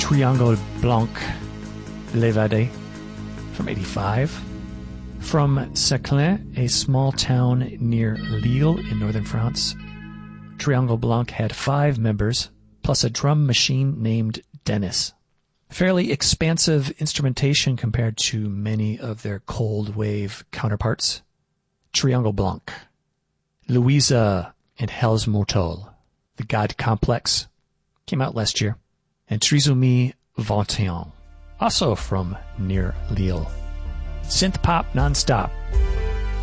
Triangle Blanc Levade from 85. From Saclin, a small town near Lille in northern France, Triangle Blanc had 5 members, plus a drum machine named Dennis. Fairly expansive instrumentation compared to many of their cold wave counterparts. Triangle Blanc. Louisa and Hell's Motel, The God Complex, came out last year. And Trisomie 21, also from near Lille. Synth pop nonstop.